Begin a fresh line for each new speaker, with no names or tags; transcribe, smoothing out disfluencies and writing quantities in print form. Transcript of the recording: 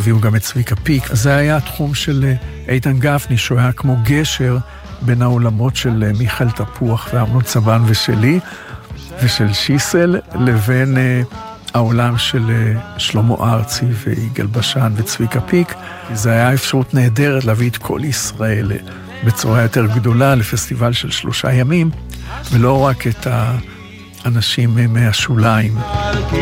הביאו גם את צביקה פיק. זה היה התחום של איתן גפני, שהוא היה כמו גשר בין העולמות של מיכאל תפוח ואמנון צבן ושלי, ושל שיסל, לבין העולם של שלמה ארצי ויגאל בשן וצביקה פיק. זה היה אפשרות נהדרת להביא את כל ישראל בצורה יותר גדולה לפסטיבל של 3 ימים, ולא רק את האנשים מהשוליים.